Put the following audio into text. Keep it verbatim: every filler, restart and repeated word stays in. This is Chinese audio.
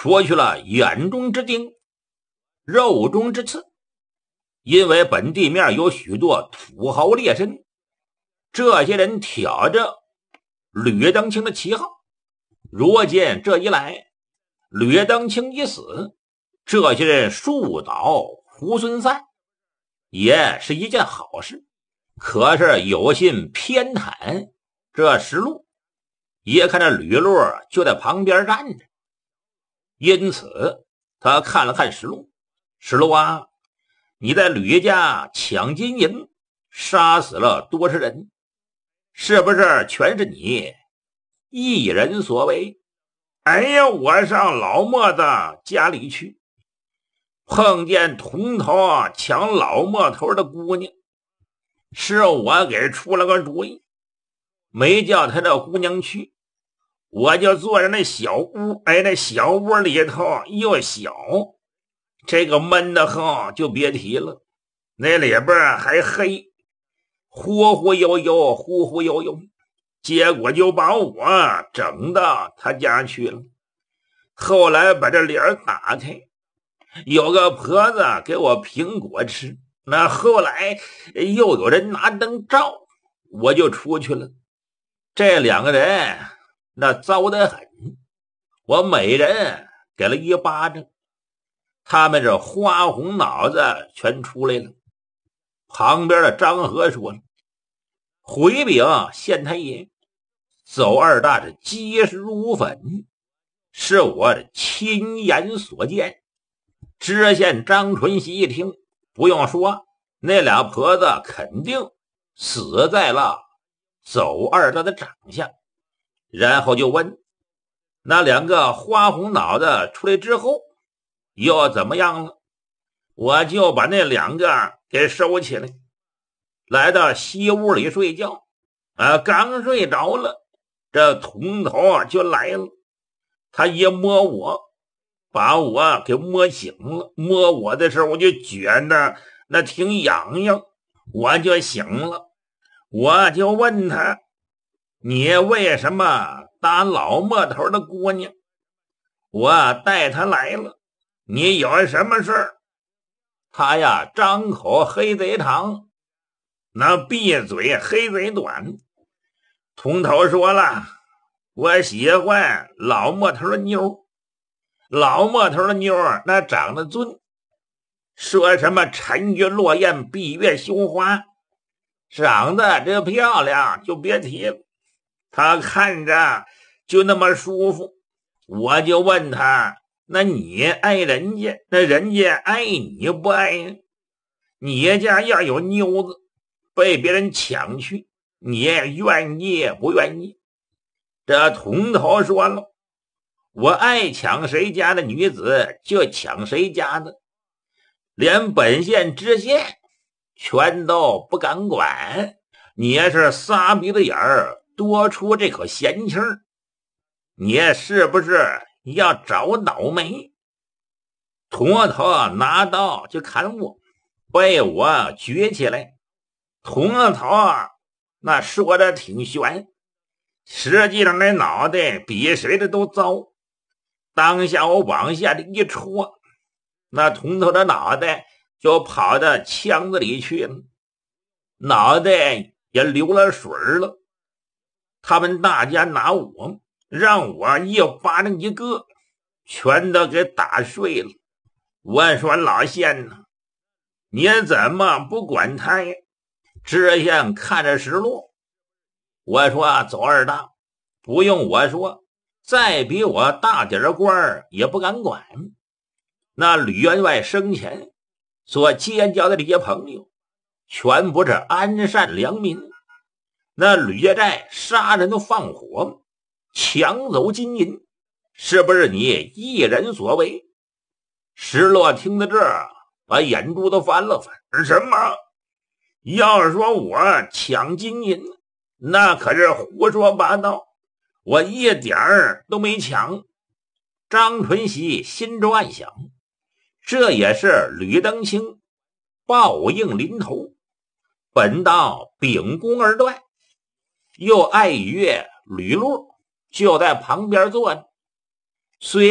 说去了眼中之钉，肉中之刺。因为本地面有许多土豪劣绅，这些人挑着吕登清的旗号。如今这一来，吕登清一死，这些人树倒猢狲散，也是一件好事。可是有心偏袒这石路，也看着吕禄就在旁边站着，因此他看了看石路。石路啊，你在吕家抢金银，杀死了多少人？是不是全是你一人所为？哎呀，我上老莫的家里去，碰见铜头抢老莫头的姑娘，是我给出了个主意，没叫他这姑娘去，我就坐在那小屋。哎，那小屋里头又小，这个闷得很，就别提了。那里边还黑，忽忽悠悠，忽忽悠悠，结果就把我整到他家去了。后来把这帘打开，有个婆子给我苹果吃。那后来又有人拿灯照，我就出去了。这两个人那糟得很，我每人给了一巴掌，他们这花红脑子全出来了。旁边的张和说了：“回禀县太爷，邹二大是结实如粉，是我的亲眼所见。”知县张纯喜一听，不用说，那俩婆子肯定死在了邹二大的掌下。然后就问：“那两个花红脑子出来之后又怎么样了？”我就把那两个给收起来，来到西屋里睡觉。啊，刚睡着了，这铜头就来了。他一摸我，把我给摸醒了。摸我的时候，我就觉得那挺痒痒，我就醒了。我就问他：“你为什么打老莫头的姑娘？”我带他来了，你有什么事儿？他呀，张口黑贼长，那闭嘴黑贼短。铜头说了：“我喜欢老莫头的妞，老莫头的妞那长得俊，说什么沉鱼落雁，闭月羞花，长得这漂亮就别提了。他看着就那么舒服。”我就问他：“那你爱人家，那人家爱你不爱呀？你家要有妞子被别人抢去，你愿意不愿意？”这铜头说了：“我爱抢谁家的女子就抢谁家的，连本县知县全都不敢管。你也是撒鼻子眼儿，多出这口闲气儿，你是不是要找倒霉？”铜头拿刀就砍我，被我举起来。铜头那说的挺悬，实际上那脑袋比谁的都糟。当下我往下的一戳，那铜头的脑袋就跑到腔子里去了，脑袋也流了水了。他们大家拿我，让我一巴掌一个，全都给打碎了。我说：“老县呢，你怎么不管他呀？”知县看着石路，我说：“邹二大，不用我说，再比我大点的官也不敢管。那吕员外生前所结交的这些朋友，全不是安善良民。那吕家寨杀人都放火，抢走金银，是不是你一人所为？”石洛听到这儿，把眼珠都翻了翻。什么？要是说我抢金银，那可是胡说八道，我一点儿都没抢。张纯喜心中暗想，这也是吕登清报应临头，本当秉公而断，又碍于吕禄就在旁边坐着。虽